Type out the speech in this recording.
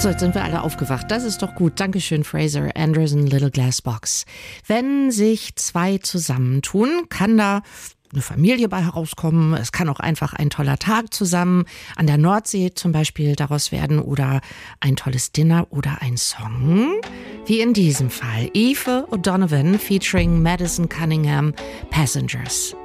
So, jetzt sind wir alle aufgewacht. Das ist doch gut. Dankeschön, Fraser Anderson, Little Glass Box. Wenn sich zwei zusammentun, kann da eine Familie bei herauskommen. Es kann auch einfach ein toller Tag zusammen an der Nordsee zum Beispiel daraus werden oder ein tolles Dinner oder ein Song. Wie in diesem Fall. Aoife O'Donovan featuring Madison Cunningham, Passengers.